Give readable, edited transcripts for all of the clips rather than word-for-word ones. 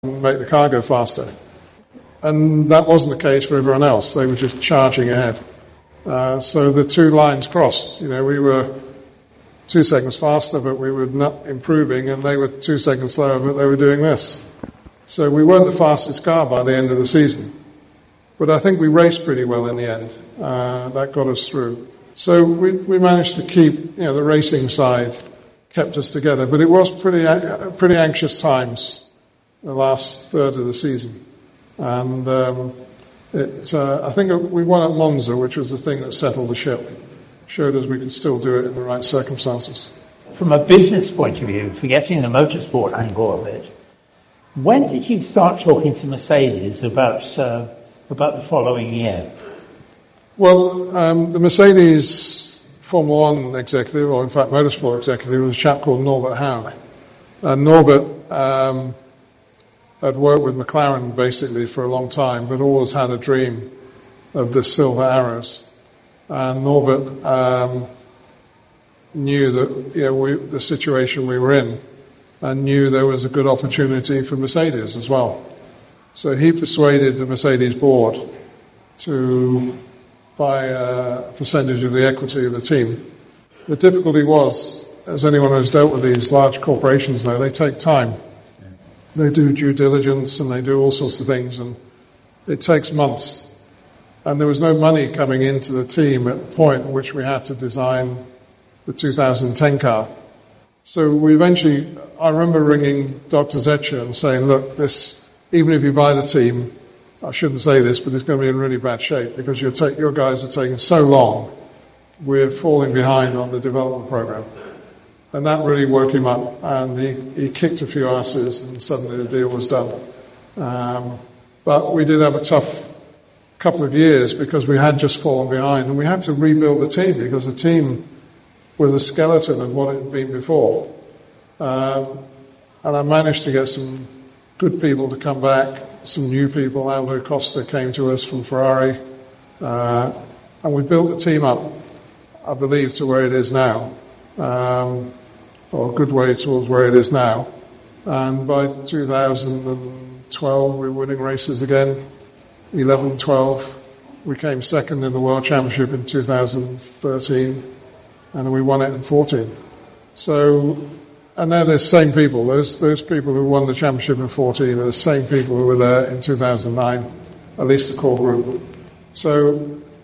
make the car go faster. And that wasn't the case for everyone else. They were just charging ahead. So the two lines crossed. We were 2 seconds faster, but we were not improving, and they were 2 seconds slower, but they were doing this. So we weren't the fastest car by the end of the season. But I think we raced pretty well in the end. That got us through. So we managed to keep, the racing side kept us together. But it was pretty anxious times the last third of the season. And I think we won at Monza, which was the thing that settled the ship. Showed us we could still do it in the right circumstances. From a business point of view, forgetting the motorsport angle of it, when did you start talking to Mercedes about the following year? Well, the Mercedes Formula One executive, or in fact motorsport executive, was a chap called Norbert Haug. And Norbert had worked with McLaren basically for a long time, but always had a dream of the Silver Arrows. And Norbert knew that the situation we were in, and knew there was a good opportunity for Mercedes as well. So he persuaded the Mercedes board to buy a percentage of the equity of the team. The difficulty was, as anyone who's dealt with these large corporations know, they take time. They do due diligence and they do all sorts of things, and it takes months. And there was no money coming into the team at the point at which we had to design the 2010 car. So we eventually, I remember ringing Dr. Zetsche and saying, look, even if you buy the team, I shouldn't say this, but it's going to be in really bad shape because your guys are taking so long. We're falling behind on the development program. And that really woke him up, and he kicked a few asses, and suddenly the deal was done. But we did have a tough couple of years because we had just fallen behind, and we had to rebuild the team because the team was a skeleton of what it had been before. And I managed to get some good people to come back, some new people. Aldo Costa came to us from Ferrari, and we built the team up, I believe, to where it is now. Or a good way towards where it is now. And by 2012, we were winning races again. 11, 12. We came second in the World Championship in 2013, and we won it in 14. So, and they're the same people. Those people who won the championship in 14 are the same people who were there in 2009, at least the core group. So,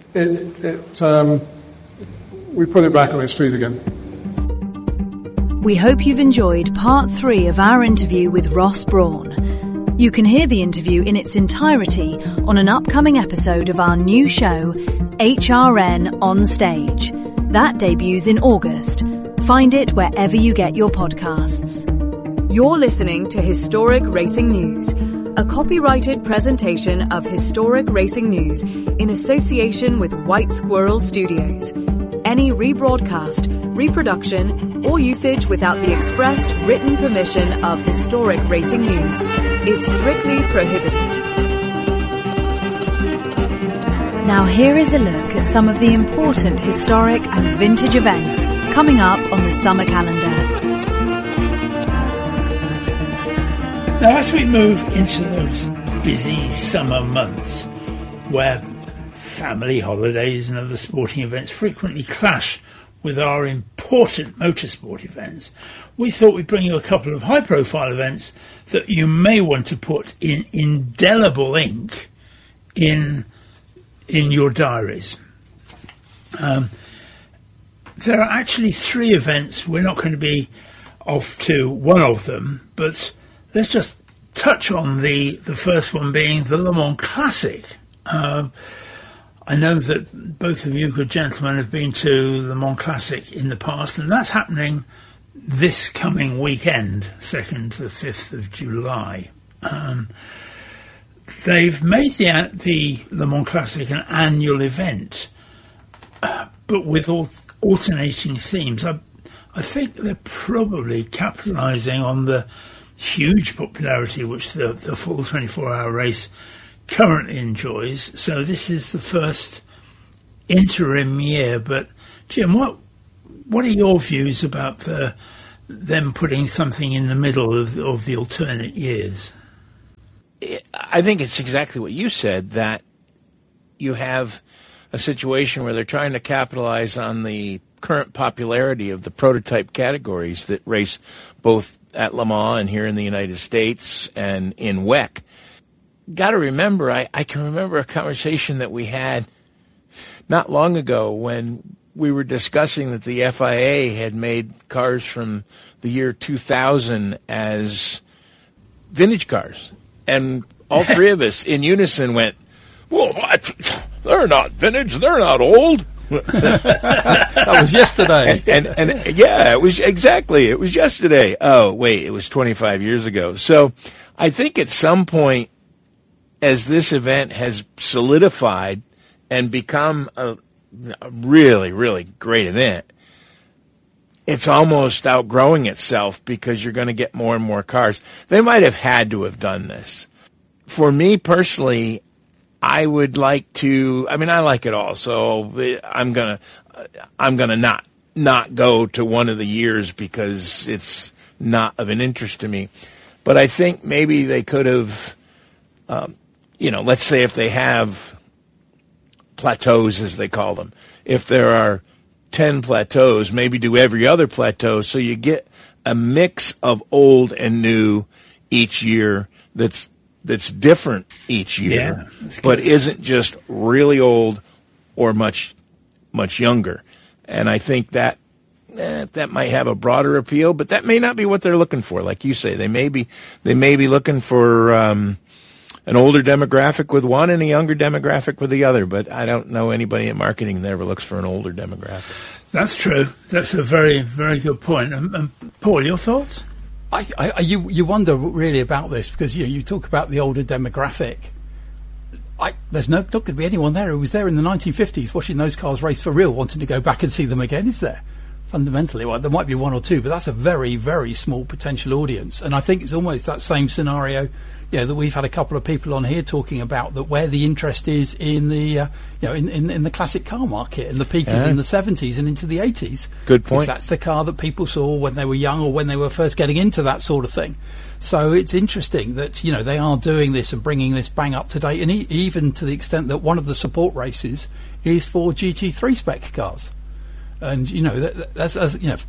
we put it back on its feet again. We hope you've enjoyed part 3 of our interview with Ross Brawn. You can hear the interview in its entirety on an upcoming episode of our new show, HRN On Stage. That debuts in August. Find it wherever you get your podcasts. You're listening to Historic Racing News, a copyrighted presentation of Historic Racing News in association with White Squirrel Studios. Any rebroadcast, reproduction, or usage without the expressed written permission of Historic Racing News is strictly prohibited. Now here is a look at some of the important historic and vintage events coming up on the summer calendar. Now, as we move into those busy summer months where family holidays and other sporting events frequently clash with our important motorsport events, we thought we'd bring you a couple of high-profile events that you may want to put in indelible ink in your diaries. There are actually 3 events. We're not going to be off to one of them, but let's just touch on the first one being the Le Mans Classic. I know that both of you good gentlemen have been to the Le Mans Classic in the past, and that's happening this coming weekend, 2nd to the 5th of July. They've made the Le Mans Classic an annual event, but with alternating themes. I think they're probably capitalising on the huge popularity which the full 24-hour race currently enjoys. So this is the first interim year. But Jim, what are your views about them putting something in the middle of the alternate years? I think it's exactly what you said, that you have a situation where they're trying to capitalize on the current popularity of the prototype categories that race both at Le Mans and here in the United States and in WEC. Got to remember, I can remember a conversation that we had not long ago when we were discussing that the FIA had made cars from the year 2000 as vintage cars. And all three of us in unison went, well, they're not vintage, they're not old. That was yesterday. And yeah, it was yesterday. Oh, wait, it was 25 years ago. So I think at some point, as this event has solidified and become a really, really great event, it's almost outgrowing itself because you're going to get more and more cars. They might have had to have done this. For me personally, I would like to, I mean, I like it all, so I'm gonna not go to one of the years because it's not of an interest to me. But I think maybe they could have, let's say if they have plateaus, as they call them, if there are 10 plateaus, maybe do every other plateau so you get a mix of old and new each year that's different each year, but isn't just really old or much younger. And I think that that might have a broader appeal, but that may not be what they're looking for. Like you say, they may be looking for an older demographic with one and a younger demographic with the other. But I don't know anybody in marketing that ever looks for an older demographic. That's true. That's a very, very good point. Paul, your thoughts? You wonder really about this because you talk about the older demographic. There's not going to be anyone there who was there in the 1950s watching those cars race for real, wanting to go back and see them again, is there? Fundamentally, well, there might be one or two, but that's a very, very small potential audience. And I think it's almost that same scenario, that we've had a couple of people on here talking about, that where the interest is in the, in the classic car market, and the peak is in the 70s and into the 80s. Good point. That's the car that people saw when they were young or when they were first getting into that sort of thing. So it's interesting that, they are doing this and bringing this bang up to date, and even to the extent that one of the support races is for GT3 spec cars. And, that's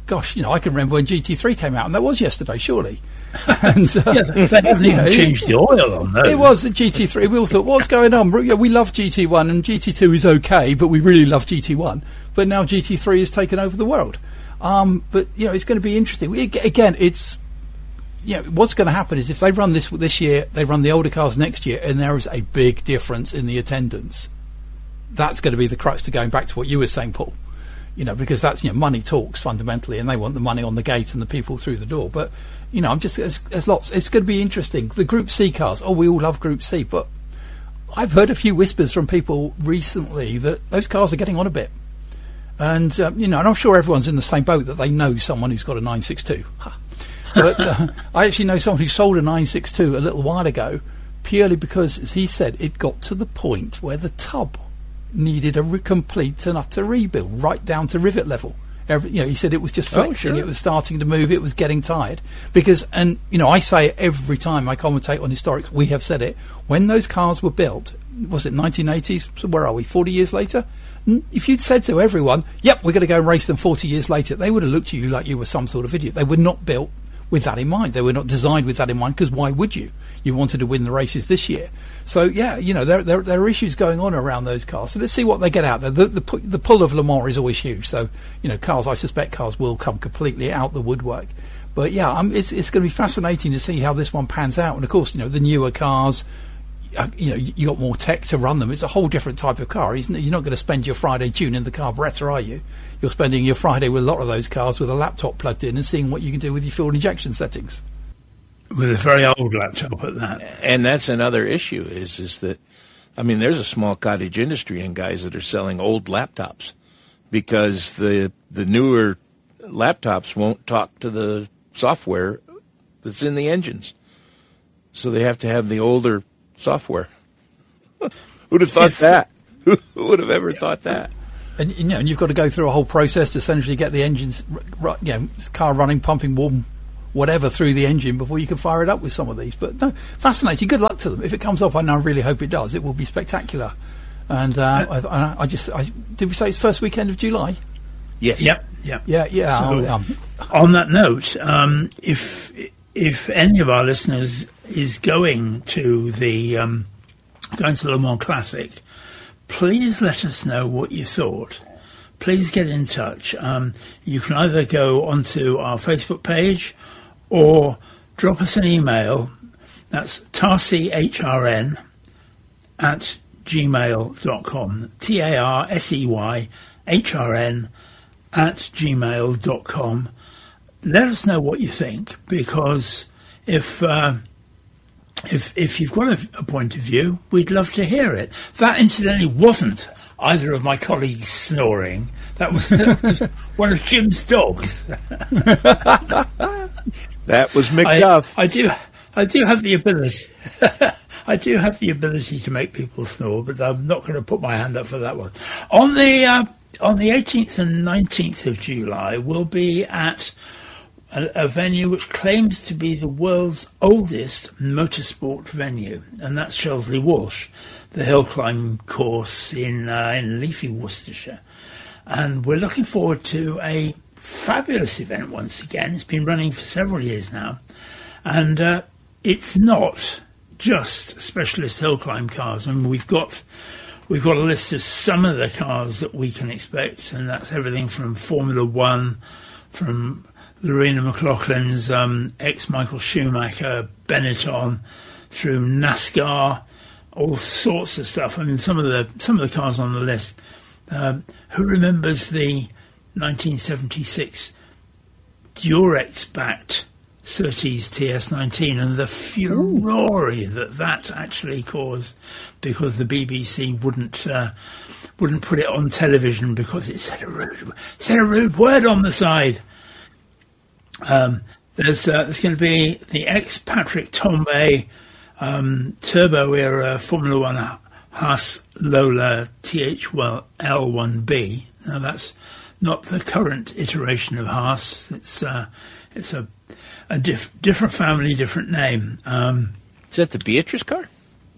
I can remember when GT3 came out, and that was yesterday, surely. And, they haven't even changed the oil on those. It was the GT3. We all thought, what's going on? We love GT1, and GT2 is okay, but we really love GT1. But now GT3 has taken over the world. But, it's going to be interesting. Again, it's, what's going to happen is if they run this year, they run the older cars next year, and there is a big difference in the attendance. That's going to be the crux to going back to what you were saying, Paul. Because that's, money talks fundamentally, and they want the money on the gate and the people through the door. But, I'm just, there's lots. It's going to be interesting. The Group C cars. Oh, we all love Group C, but I've heard a few whispers from people recently that those cars are getting on a bit. And, and I'm sure everyone's in the same boat that they know someone who's got a 962. But I actually know someone who sold a 962 a little while ago, purely because, as he said, it got to the point where the tub needed a complete and utter rebuild, right down to rivet level. He said it was just flexing, It was starting to move, it was getting tired. Because, and I say it every time I commentate on historics, we have said it, when those cars were built, was it 1980s? So where are we, 40 years later? If you'd said to everyone, yep, we're going to go and race them 40 years later, they would have looked at you like you were some sort of idiot. They were not built with that in mind. They were not designed with that in mind, because why would you? You wanted to win the races this year. So there are issues going on around those cars. So let's see what they get out there. The pull of Le Mans is always huge. So, I suspect cars will come completely out the woodwork. But it's going to be fascinating to see how this one pans out. And of course, the newer cars, you got more tech to run them. It's a whole different type of car, isn't it? You're not going to spend your Friday tuning the carburetor, are you? You're spending your Friday with a lot of those cars with a laptop plugged in and seeing what you can do with your fuel injection settings. With a very old laptop at that. And that's another issue is that, there's a small cottage industry in guys that are selling old laptops because the newer laptops won't talk to the software that's in the engines. So they have to have the older software. Who'd have thought that? Who would have ever thought that? And and you've got to go through a whole process to essentially get the engines, car running, pumping warm whatever through the engine before you can fire it up with some of these. But no, fascinating. Good luck to them. If it comes up, and I really hope it does, it will be spectacular. And did we say it's first weekend of July? Yes. Yep. Yeah. So, on that note, if any of our listeners is going to the Le Mans Classic, please let us know what you thought. Please get in touch. You can either go onto our Facebook page or drop us an email. That's tarseyhrn@gmail.com. tarseyhrn@gmail.com. Let us know what you think, because if you've got a point of view, we'd love to hear it. That, incidentally, wasn't either of my colleagues snoring. That was one of Jim's dogs. That was McDuff. I do have the ability. I do have the ability to make people snore, but I'm not going to put my hand up for that one. On the 18th and 19th of July, we'll be at a venue which claims to be the world's oldest motorsport venue, and that's Shelsley Walsh, the hill climb course in leafy Worcestershire. And we're looking forward to a fabulous event once again. It's been running for several years now, and it's not just specialist hill climb cars. I mean, we've got a list of some of the cars that we can expect, and that's everything from Formula One, from Lorena McLaughlin's ex-Michael Schumacher Benetton, through NASCAR, all sorts of stuff. I mean, some of the cars on the list. Who remembers the 1976 Durex-backed Surtees TS19 and the furore that actually caused because the BBC wouldn't put it on television because it said a rude word on the side. There's going to be the ex-Patrick Tambay turbo era Formula One Haas Lola THL1B. Now that's not the current iteration of Haas. It's a different family, different name. Is that the Beatrice car?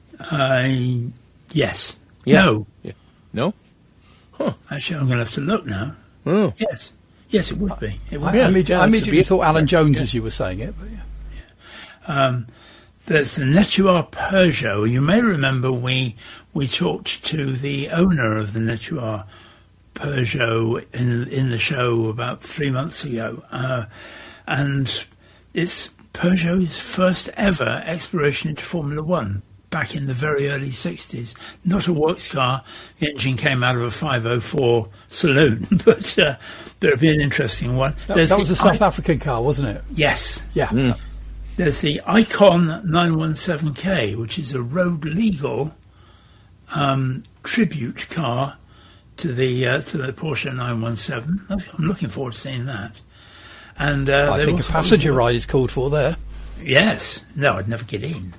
Yes. Yeah. No. Yeah. No? Huh. Actually, I'm going to have to look now. Oh. Yes. Yes, it would be. It would I immediately thought Alan Jones as you were saying it. But yeah. There's the Nettuar Peugeot. You may remember we talked to the owner of the Nettuar Peugeot in the show about 3 months ago, and it's Peugeot's first ever exploration into Formula One back in the very early 60s. Not a works car. The engine came out of a 504 saloon, but it'll be an interesting one. That was a South African car, wasn't it? Yes. Yeah. Mm. There's the Icon 917K, which is a road legal tribute car to the Porsche 917. I'm looking forward to seeing that. And I think a passenger ride is called for there. Yes. No, I'd never get in.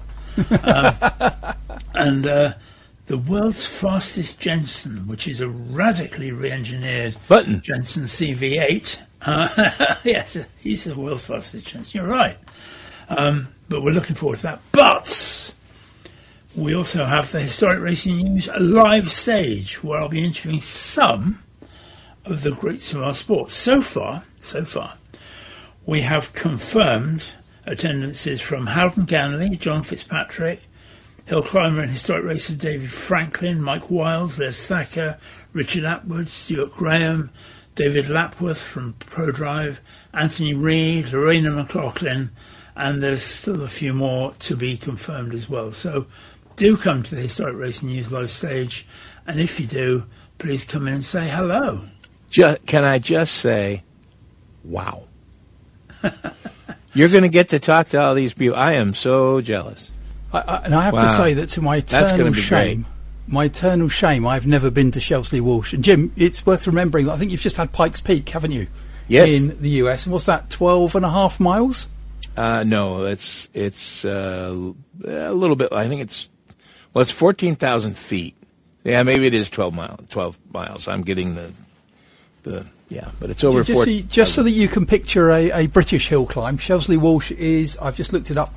And the world's fastest Jensen, which is a radically re-engineered Jensen CV8. Yes, he's the world's fastest Jensen. You're right. But we're looking forward to that. But we also have the Historic Racing News live stage, where I'll be interviewing some of the greats of our sport. So far, we have confirmed attendances from Howden Ganley, John Fitzpatrick, hill climber and historic racer David Franklin, Mike Wiles, Les Thacker, Richard Atwood, Stuart Graham, David Lapworth from ProDrive, Anthony Reid, Lorena McLaughlin, and there's still a few more to be confirmed as well. So do come to the Historic Racing News live stage, and if you do, please come in and say hello. Can I just say, wow. You're going to get to talk to all these people. I am so jealous. And I have to say that to my eternal shame, I've never been to Shelsley Walsh. And Jim, it's worth remembering that I think you've just had Pikes Peak, haven't you? Yes. In the US. And what's that, 12.5 miles? No, it's a little bit. I think it's 14,000 feet. Yeah, maybe it is 12 miles. I'm getting But it's over just so that you can picture a British hill climb. Shelsley Walsh is, I've just looked it up,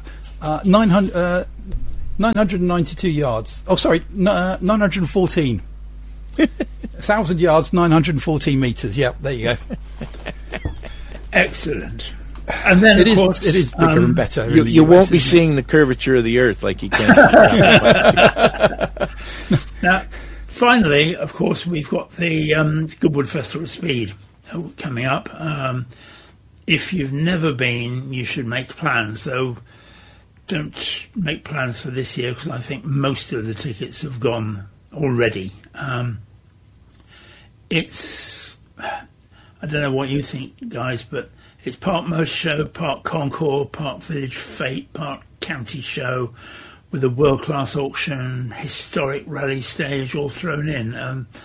992 yards. Oh, sorry, 914. 1,000 yards, 914 metres. Yep, there you go. Excellent. And then, of course, it is bigger and better. You won't be seeing the curvature of the Earth like you can. Now, finally, of course, we've got the Goodwood Festival of Speed coming up. If you've never been, you should make plans, though don't make plans for this year because I think most of the tickets have gone already. It's, I don't know what you think, guys, but it's part motor show, part concours, part village fete, part county show, with a world-class auction, historic rally stage all thrown in.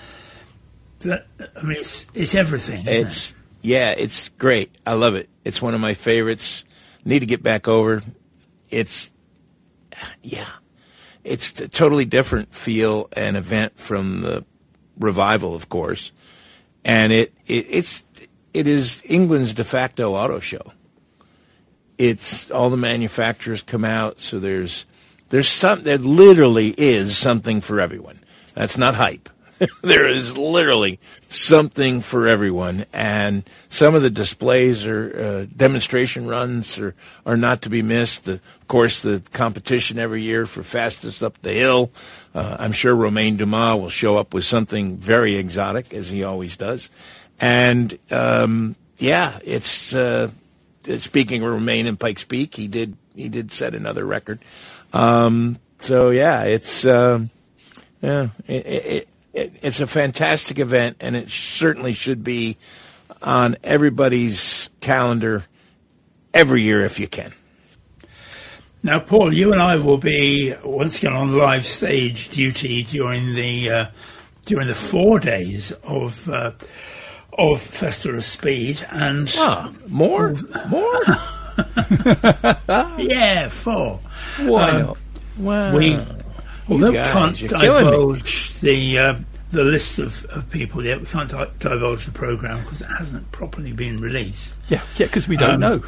It's everything. Isn't it? It's great. I love it. It's one of my favorites. Need to get back over. It's a totally different feel and event from the revival, of course, and it is England's de facto auto show. It's all the manufacturers come out, so there literally is something for everyone. That's not hype. There is literally something for everyone, and some of the displays or demonstration runs are not to be missed. Of course, the competition every year for fastest up the hill. I'm sure Romain Dumas will show up with something very exotic, as he always does. And it's speaking of Romain and Pikes Peak, he did set another record. It's a fantastic event, and it certainly should be on everybody's calendar every year if you can. Now, Paul, you and I will be once again on live stage duty during the 4 days of Festival of Speed, and more. Yeah, 4. Why not? Wow. Although we can't divulge the list of people yet, we can't divulge the programme because it hasn't properly been released. Yeah, because we don't know.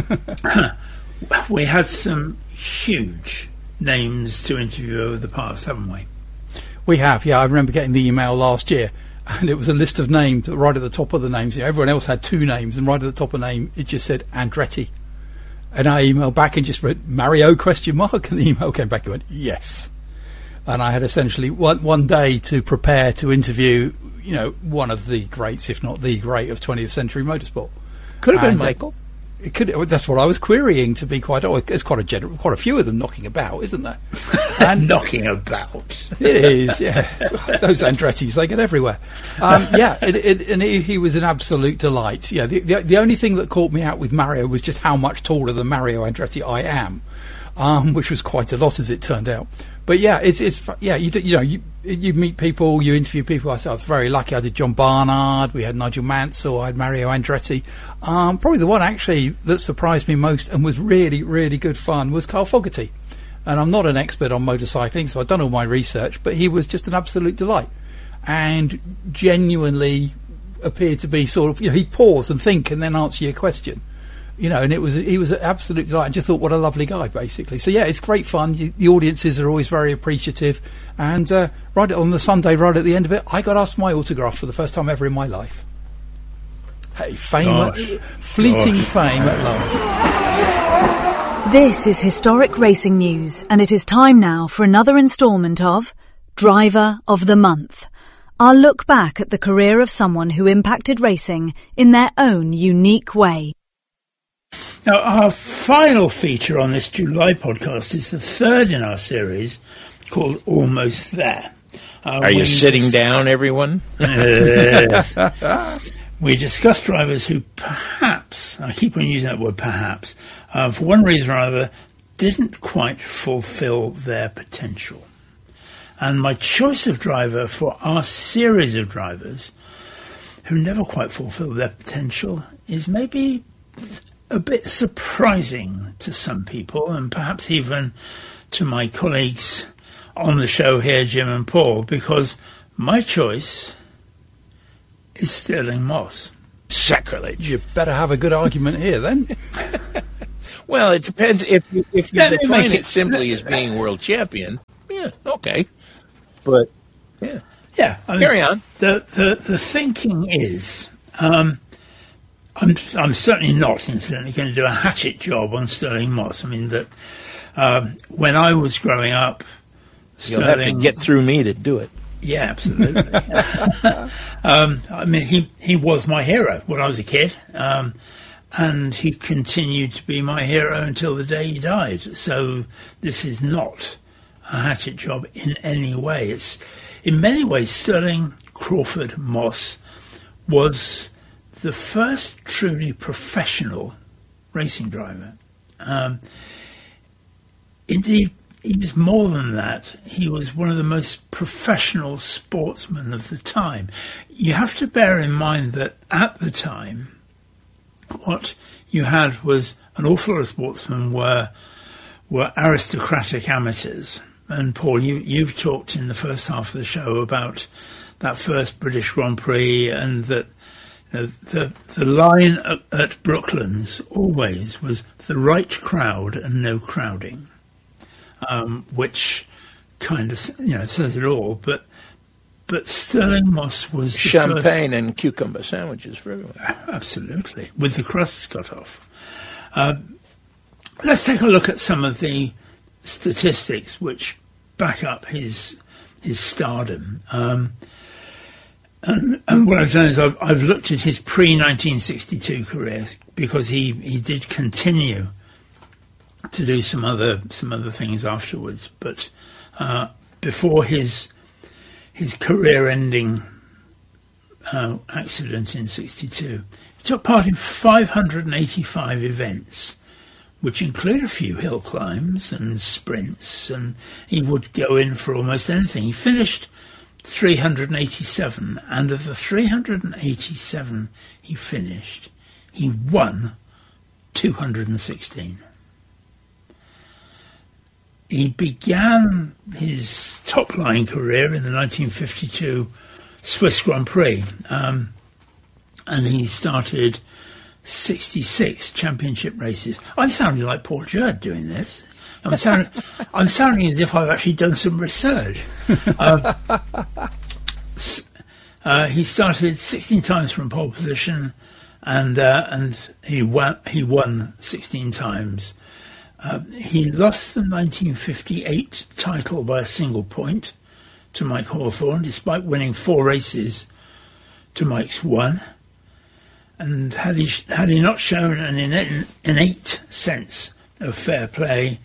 We had some huge names to interview over the past, haven't we? We have, yeah. I remember getting the email last year, and it was a list of names, but right at the top of the names, everyone else had 2 names, and right at the top of the name, it just said Andretti. And I emailed back and just wrote, Mario, ? And the email came back and went, yes. And I had essentially one day to prepare to interview, one of the greats, if not the great, of 20th century motorsport. Could have been Michael. It could. That's what I was querying. To be quite honest, there's quite a few of them knocking about, isn't there? And knocking about. It is, yeah. Those Andrettis, they get everywhere. He was an absolute delight. Yeah. The only thing that caught me out with Mario was just how much taller than Mario Andretti I am, which was quite a lot as it turned out. But yeah, you meet people, you interview people. I was very lucky. I did John Barnard, we had Nigel Mansell, I had Mario Andretti. Probably the one actually that surprised me most and was really, really good fun was Carl Fogarty. And I'm not an expert on motorcycling, so I've done all my research, but he was just an absolute delight and genuinely appeared to be sort of, he'd pause and think and then answer your question. And he was an absolute delight, and just thought, what a lovely guy, basically. So yeah, it's great fun. The audiences are always very appreciative, and right on the Sunday, right at the end of it, I got asked my autograph for the first time ever in my life. Hey, fleeting fame at last. This is Historic Racing News, and it is time now for another instalment of Driver of the Month. Our look back at the career of someone who impacted racing in their own unique way. Now, our final feature on this July podcast is the third in our series, called Almost There. Are you sitting down, everyone? Yes. We discuss drivers who perhaps, I keep on using that word perhaps, for one reason or other, didn't quite fulfill their potential. And my choice of driver for our series of drivers who never quite fulfilled their potential is maybe a bit surprising to some people, and perhaps even to my colleagues on the show here, Jim and Paul, because my choice is Stirling Moss. Sacrilege. You better have a good argument here, then. Well, it depends. If you define it simply as being world champion, yeah, okay. But, yeah. Yeah. I mean, carry on. The thinking is, I'm certainly not, incidentally, going to do a hatchet job on Stirling Moss. I mean, that when I was growing up, You'll have to get through me to do it. Yeah, absolutely. I mean, he was my hero when I was a kid, and he continued to be my hero until the day he died. So this is not a hatchet job in any way. It's, in many ways, Stirling Crawford Moss was the first truly professional racing driver. Indeed, he was more than that. He was one of the most professional sportsmen of the time. You have to bear in mind that at the time, what you had was an awful lot of sportsmen were aristocratic amateurs. And Paul, you've talked in the first half of the show about that first British Grand Prix, and that the line at Brooklands always was the right crowd and no crowding. Which kind of, says it all. But Stirling Moss was the champagne and cucumber sandwiches for everyone. Absolutely, with the crusts cut off. Let's take a look at some of the statistics which back up his stardom. And what I've done is I've looked at his pre-1962 career, because he did continue to do some other things afterwards, but before his career-ending accident in '62, he took part in 585 events, which include a few hill climbs and sprints, and he would go in for almost anything. He finished 387, and of the 387 he finished, he won 216. He began his top-line career in the 1952 Swiss Grand Prix, and he started 66 championship races. I'm sounding like Paul Jerd doing this. I'm sounding as if I've actually done some research. He started 16 times from pole position, and he won 16 times. He lost the 1958 title by a single point to Mike Hawthorne, despite winning 4 races to Mike's 1. And had he not shown an innate sense of fair play,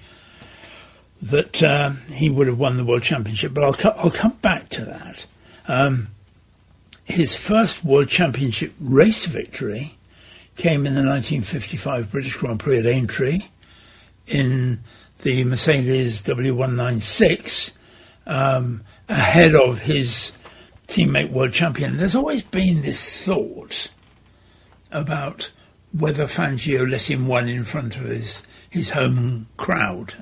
that he would have won the World Championship. But I'll come back to that. His first World Championship race victory came in the 1955 British Grand Prix at Aintree, in the Mercedes W196, ahead of his teammate world champion. There's always been this thought about whether Fangio let him win in front of his home crowd.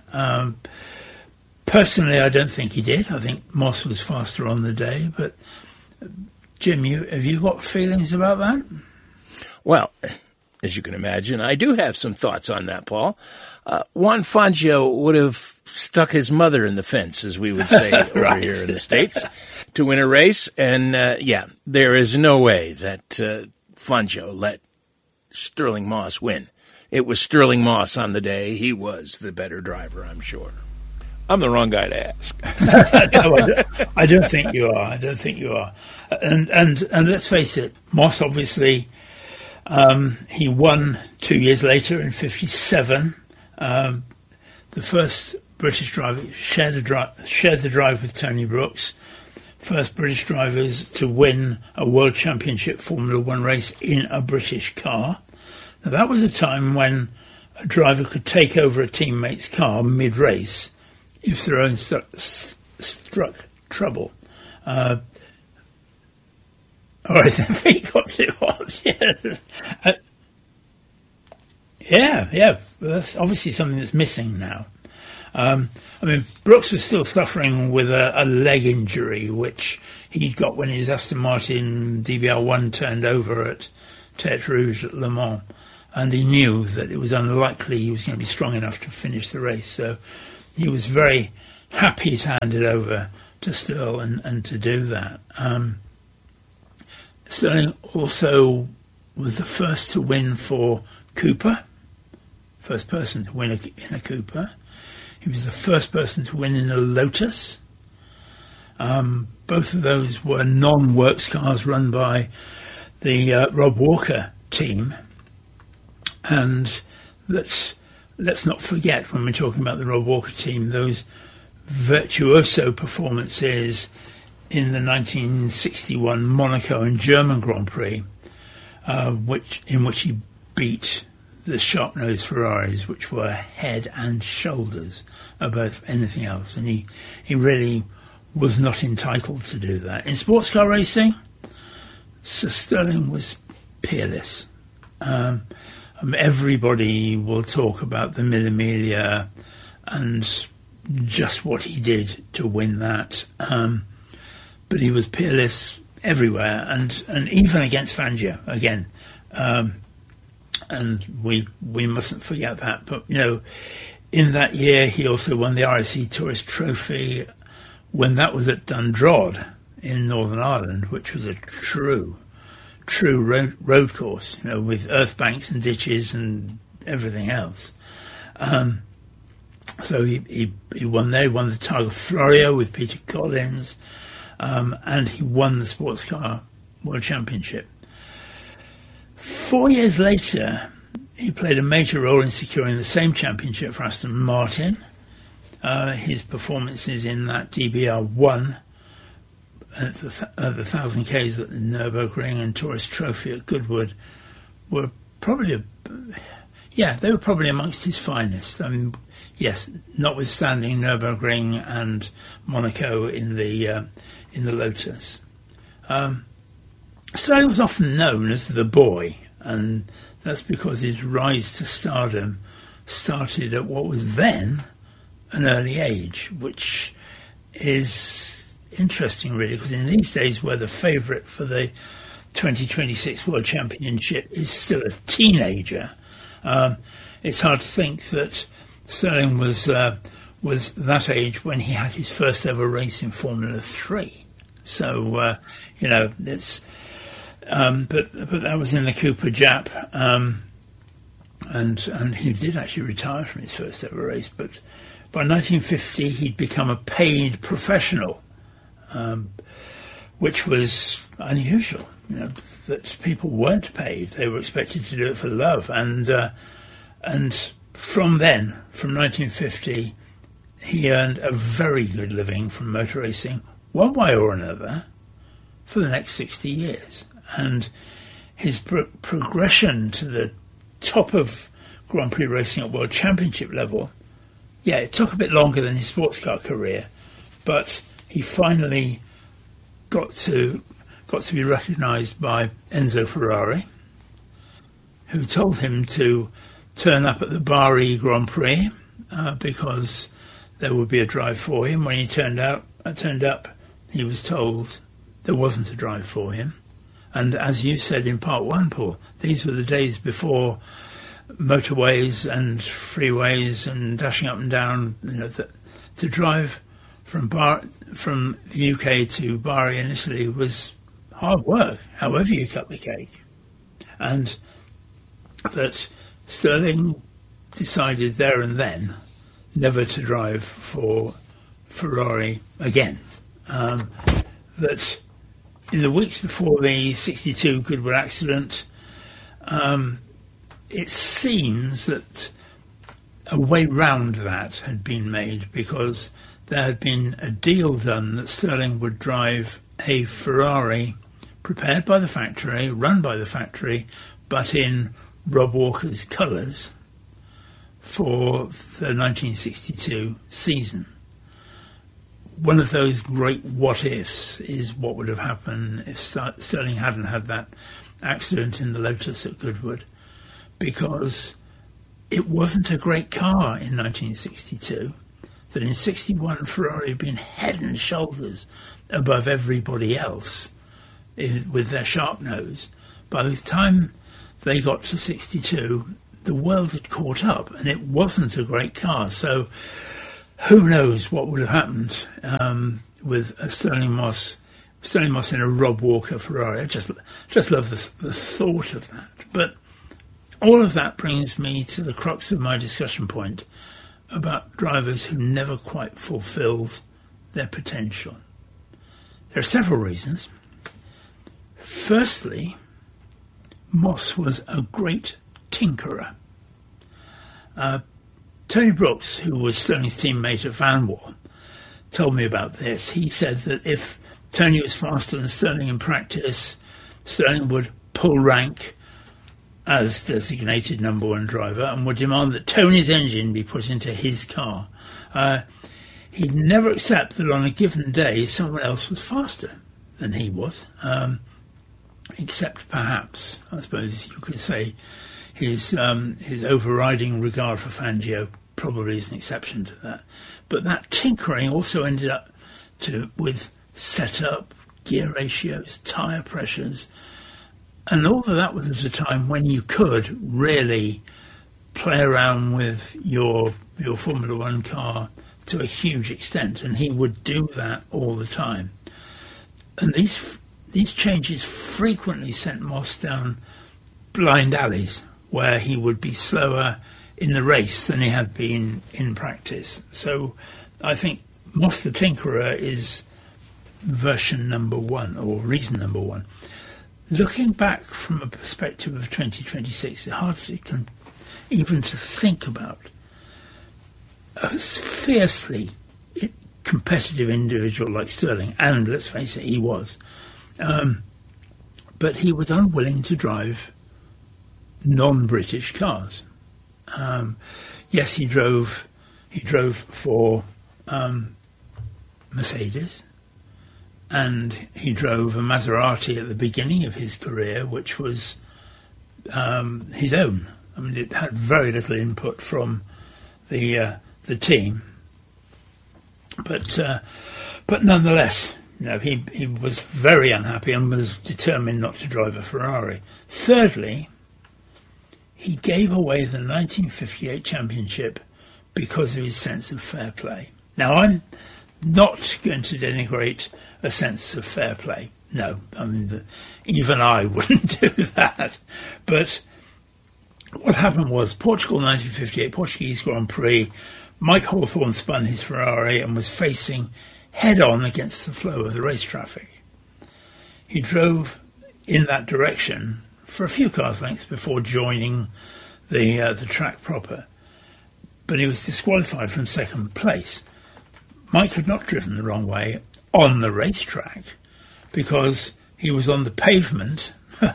Personally, I don't think he did. I think Moss was faster on the day. But Jim, have you got feelings about that? Well, as you can imagine, I do have some thoughts on that, Paul. Juan Fangio would have stuck his mother in the fence, as we would say over here in the States, to win a race. And, there is no way that Fangio let Stirling Moss win. It was Stirling Moss on the day. He was the better driver, I'm sure. I'm the wrong guy to ask. No, I don't think you are. And let's face it, Moss obviously, he won 2 years later in '57. The first British driver shared the drive with Tony Brooks. First British drivers to win a World Championship Formula One race in a British car. Now that was a time when a driver could take over a teammate's car mid-race if their own struck trouble. All right, they got too hot. Yeah. Well, that's obviously something that's missing now. I mean, Brooks was still suffering with a leg injury, which he got when his Aston Martin DBR1 turned over at Tête Rouge at Le Mans. And he knew that it was unlikely he was going to be strong enough to finish the race. So he was very happy to hand it over to Stirl and to do that. Stirling also was the first to win for Cooper, first person to win in a Cooper. He was the first person to win in a Lotus. Both of those were non-works cars run by the Rob Walker team. And let's not forget, when we're talking about the Rob Walker team, those virtuoso performances in the 1961 Monaco and German Grand Prix, in which he beat the sharp-nosed Ferraris, which were head and shoulders above anything else. And he really was not entitled to do that. In sports car racing, Sir Stirling was peerless. Everybody will talk about the Mille Miglia and just what he did to win that. But he was peerless everywhere, and even against Fangio again. And we mustn't forget that. But, in that year, he also won the RSC Tourist Trophy when that was at Dundrod in Northern Ireland, which was a true road course, with earth banks and ditches and everything else. So he won there. He won the Targa Florio with Peter Collins, and he won the Sports Car World Championship. 4 years later, he played a major role in securing the same championship for Aston Martin. His performances in that DBR1 at the 1,000 Ks at the Nürburgring and Tourist Trophy at Goodwood were probably they were probably amongst his finest. I mean, yes, notwithstanding Nürburgring and Monaco in the Lotus. Stirling was often known as the boy, and that's because his rise to stardom started at what was then an early age, which is interesting, really, because in these days where the favourite for the 2026 World Championship is still a teenager, it's hard to think that Stirling was that age when he had his first ever race in Formula 3. So, it's... but that was in the Cooper Jap, and he did actually retire from his first ever race. But by 1950, he'd become a paid professional, which was unusual. That people weren't paid; they were expected to do it for love. And from then, from 1950, he earned a very good living from motor racing, one way or another, for the next 60 years. And his progression to the top of Grand Prix racing at World Championship level, it took a bit longer than his sports car career, but he finally got to be recognised by Enzo Ferrari, who told him to turn up at the Bari Grand Prix because there would be a drive for him. When he turned up, he was told there wasn't a drive for him. And as you said in part one, Paul, these were the days before motorways and freeways and dashing up and down. To drive from the UK to Bari in Italy was hard work, however you cut the cake. And that Stirling decided there and then never to drive for Ferrari again. That in the weeks before the 62 Goodwood accident, it seems that a way round that had been made, because there had been a deal done that Stirling would drive a Ferrari prepared by the factory, run by the factory, but in Rob Walker's colours for the 1962 season. One of those great what-ifs is what would have happened if Stirling hadn't had that accident in the Lotus at Goodwood, because it wasn't a great car in 1962. that in 61 Ferrari had been head and shoulders above everybody else with their sharp nose. By the time they got to 62, the world had caught up, and it wasn't a great car. So who knows what would have happened with a Stirling Moss in a Rob Walker Ferrari. I just love the thought of that. But all of that brings me to the crux of my discussion point about drivers who never quite fulfilled their potential. There are several reasons. Firstly, Moss was a great tinkerer. Tony Brooks, who was Stirling's teammate at Vanwall, told me about this. He said that if Tony was faster than Stirling in practice, Stirling would pull rank as designated number one driver and would demand that Tony's engine be put into his car. He'd never accept that on a given day someone else was faster than he was, except perhaps, I suppose you could say, his overriding regard for Fangio probably is an exception to that. But that tinkering also ended up with setup, gear ratios, tyre pressures, and all of that was at a time when you could really play around with your Formula One car to a huge extent, and he would do that all the time. And these changes frequently sent Moss down blind alleys where he would be slower in the race than he had been in practice. So I think Moss the Tinkerer is version number one, or reason number one. Looking back from a perspective of 2026, it's hard even to think about a fiercely competitive individual like Stirling, and let's face it, he was. But he was unwilling to drive non-British cars. Yes, he drove for Mercedes, and he drove a Maserati at the beginning of his career, which was his own. I mean, it had very little input from the team, but nonetheless, he was very unhappy and was determined not to drive a Ferrari. Thirdly, he gave away the 1958 championship because of his sense of fair play. Now, I'm not going to denigrate a sense of fair play. No, I mean, even I wouldn't do that. But what happened was Portugal 1958, Portuguese Grand Prix, Mike Hawthorne spun his Ferrari and was facing head-on against the flow of the race traffic. He drove in that direction for a few cars' lengths before joining the track proper, but he was disqualified from second place. Mike had not driven the wrong way on the racetrack because he was on the pavement,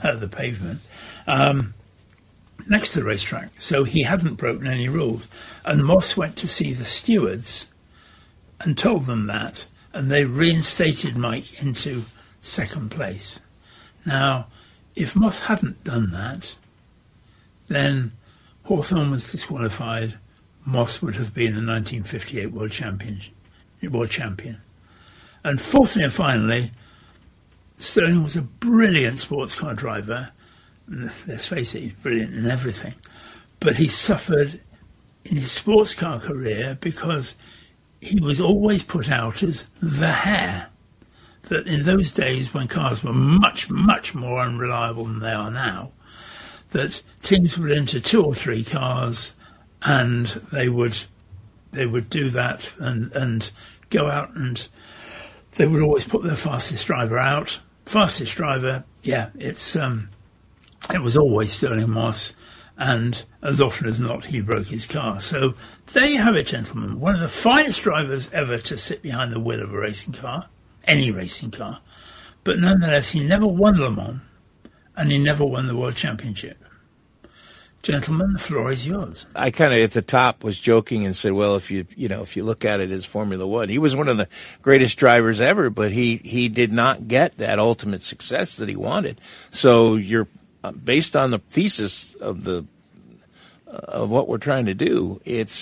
next to the racetrack, so he hadn't broken any rules. And Moss went to see the stewards and told them that, and they reinstated Mike into second place. Now, if Moss hadn't done that, then Hawthorne was disqualified. Moss would have been the 1958 world champion. And fourthly and finally, Stirling was a brilliant sports car driver. Let's face it, he's brilliant in everything. But he suffered in his sports car career because he was always put out as the hare. That in those days when cars were much, much more unreliable than they are now, that teams would enter 2 or 3 cars and they would do that and go out, and they would always put their fastest driver out. Fastest driver, yeah, it was always Stirling Moss, and as often as not he broke his car. So there you have it, gentlemen. One of the finest drivers ever to sit behind the wheel of a racing car. Any racing car, but nonetheless he never won Le Mans and he never won the World Championship. Gentlemen, the floor is yours. I kind of at the top was joking and said, well, if you look at it as Formula One, he was one of the greatest drivers ever, but he did not get that ultimate success that he wanted. So you're based on the thesis of what we're trying to do. It's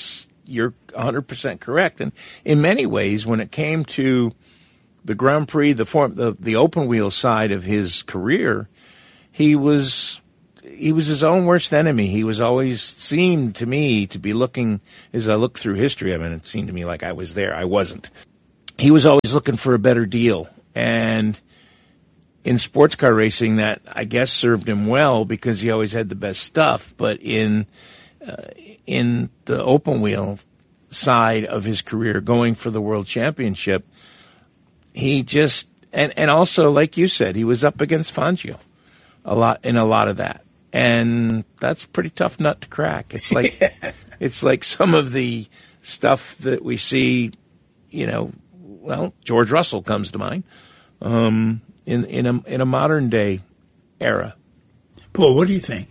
you're 100% correct. And in many ways, when it came to the Grand Prix, the open wheel side of his career, he was his own worst enemy. He was always seemed to me to be looking, as I look through history, I mean, it seemed to me like I was there. I wasn't. He was always looking for a better deal. And in sports car racing, that I guess served him well because he always had the best stuff. But in the open wheel side of his career, going for the world championship, he just, and also, like you said, he was up against Fangio a lot of that. And that's a pretty tough nut to crack. It's like, it's like some of the stuff that we see, well, George Russell comes to mind, in a modern day era. Paul, what do you think?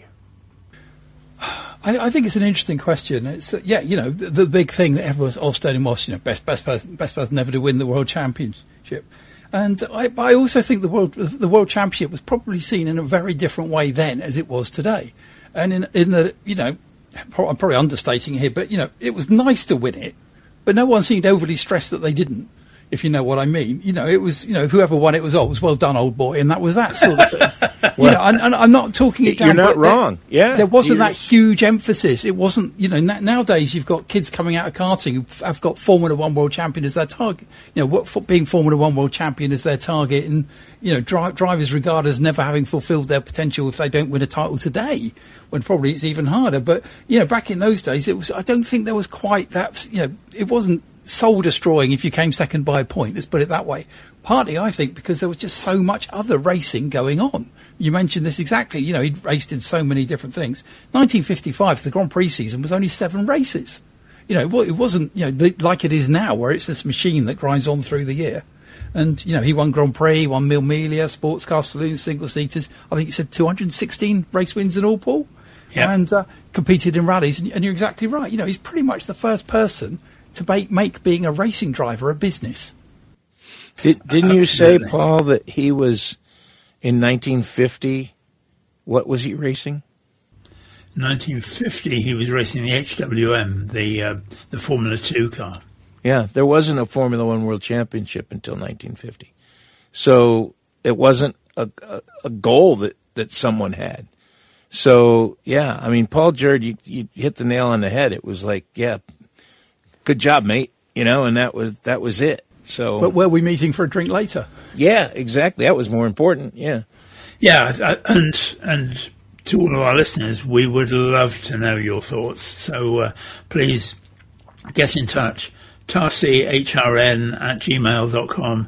I think it's an interesting question. It's the big thing that everyone's all stating was, best person ever to win the world championship. And I also think the world championship was probably seen in a very different way then as it was today. And in the, I'm probably understating it here, but it was nice to win it, but no one seemed overly stressed that they didn't, if you know what I mean. It was, whoever won it was well done, old boy, and that was that sort of thing. And I'm not talking it down. You're not wrong. There wasn't that huge emphasis. It wasn't, nowadays you've got kids coming out of karting who have got Formula One world champion as their target. Being Formula One world champion as their target, and, drivers regard as never having fulfilled their potential if they don't win a title today, when probably it's even harder. But, back in those days, I don't think there was quite that, it wasn't soul destroying if you came second by a point. Let's put it that way. Partly, I think, because there was just so much other racing going on. You mentioned this exactly. He'd raced in so many different things. 1955, the Grand Prix season was only 7 races. It wasn't, like it is now, where it's this machine that grinds on through the year. And, he won Grand Prix, won Mille Miglia, sports car saloons, single seaters. I think you said 216 race wins in all, Paul. Yeah. And competed in rallies. And you're exactly right. He's pretty much the first person to make being a racing driver a business. Didn't you say, Paul, that he was in 1950? What was he racing? 1950, he was racing the HWM, the Formula 2 car. Yeah, there wasn't a Formula One World Championship until 1950, so it wasn't a goal that someone had. So yeah, I mean, Paul Jerd, you hit the nail on the head. It was like, yeah, good job, mate. And that was it. So, but were we meeting for a drink later? Yeah, exactly. That was more important. Yeah. Yeah. And to all of our listeners, we would love to know your thoughts. So, please get in touch. tarsehyhrn@gmail.com,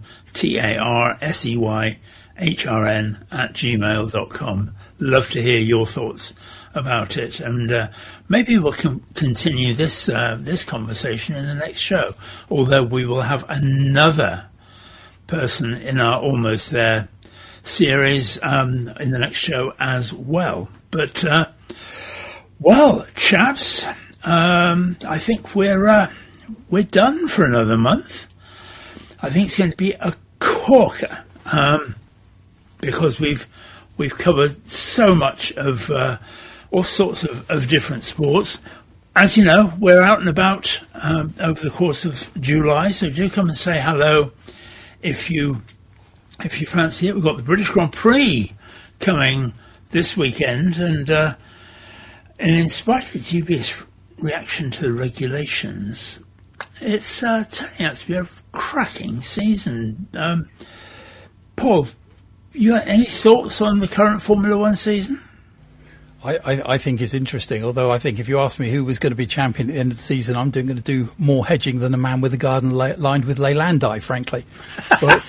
tarseyhrn@gmail.com. Love to hear your thoughts about it, and maybe we'll continue this conversation in the next show, although we will have another person in our Almost There series in the next show as well. But well, chaps, I think we're done for another month. I think it's going to be a corker, because we've covered so much of all sorts of different sports. As you know, we're out and about over the course of July, so do come and say hello if you fancy it. We've got the British Grand Prix coming this weekend, and in spite of the dubious reaction to the regulations, it's turning out to be a cracking season. Paul, you got any thoughts on the current Formula One season? I think it's interesting, although I think if you ask me who was going to be champion at the end of the season, I'm going to do more hedging than a man with a garden lined with Leylandii, frankly. But,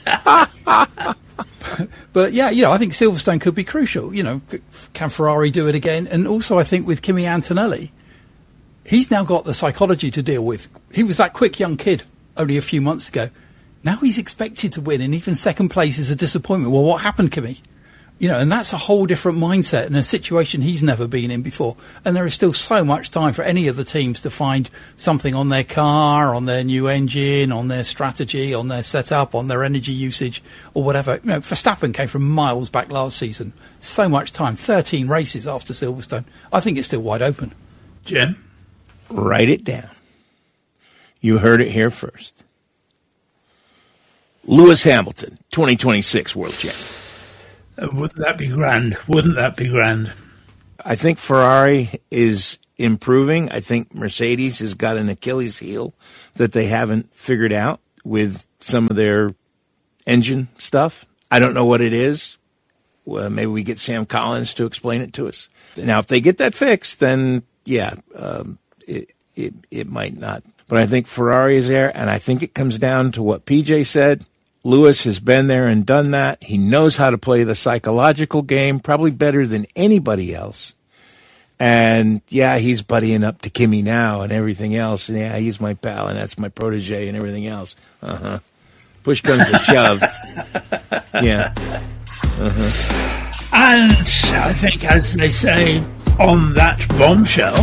but yeah, I think Silverstone could be crucial. Can Ferrari do it again? And also I think with Kimi Antonelli, he's now got the psychology to deal with. He was that quick young kid only a few months ago. Now he's expected to win, and even second place is a disappointment. Well, what happened, Kimi? And that's a whole different mindset and a situation he's never been in before. And there is still so much time for any of the teams to find something on their car, on their new engine, on their strategy, on their setup, on their energy usage, or whatever. Verstappen came from miles back last season. So much time, 13 races after Silverstone. I think it's still wide open. Jim? Write it down. You heard it here first. Lewis Hamilton, 2026 world champion. Wouldn't that be grand? Wouldn't that be grand? I think Ferrari is improving. I think Mercedes has got an Achilles heel that they haven't figured out with some of their engine stuff. I don't know what it is. Well, maybe we get Sam Collins to explain it to us. Now, if they get that fixed, then yeah, it might not. But I think Ferrari is there, and I think it comes down to what PJ said. Lewis has been there and done that. He knows how to play the psychological game, probably better than anybody else. And yeah, he's buddying up to Kimi now and everything else. And yeah, he's my pal and that's my protege and everything else. Push comes to shove. Yeah. And I think, as they say on that bombshell,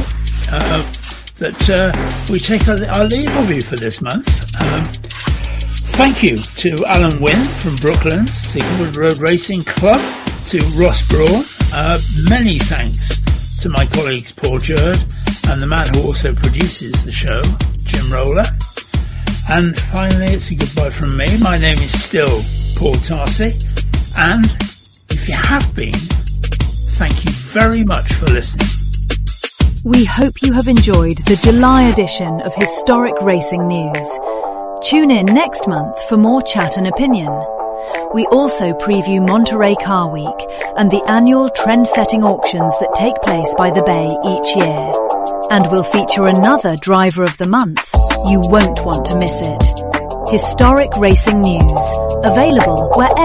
that we take our leave of you for this month. Thank you to Alan Wynne from Brooklands, the Goodwood Road Racing Club, to Ross Brawn. Many thanks to my colleagues Paul Jerd and the man who also produces the show, Jim Roller. And finally, it's a goodbye from me. My name is still Paul Tarsi, and if you have been, thank you very much for listening. We hope you have enjoyed the July edition of Historic Racing News. Tune in next month for more chat and opinion. We also preview Monterey Car Week and the annual trend-setting auctions that take place by the Bay each year. And we'll feature another Driver of the Month. You won't want to miss it. Historic Racing News, available wherever